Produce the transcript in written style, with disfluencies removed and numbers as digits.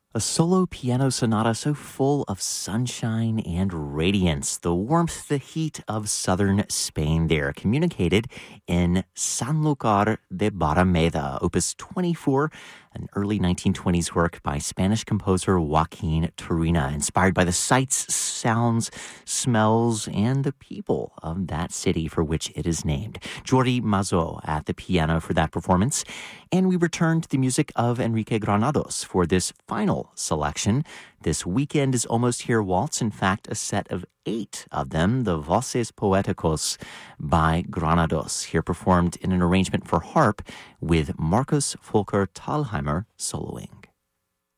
A solo piano sonata so full of sunshine and radiance. The warmth, the heat of southern Spain there, communicated in Sanlúcar de Barrameda, Opus 24, an early 1920s work by Spanish composer Joaquin Turina, inspired by the sights, sounds, smells, and the people of that city for which it is named. Jordi Mazó at the piano for that performance. And we return to the music of Enrique Granados for this final selection. This Weekend is Almost Here waltz, in fact, a set of 8 of them, the Voces Poéticos by Granados, here performed in an arrangement for harp with Marcus Volker Thalheimer soloing.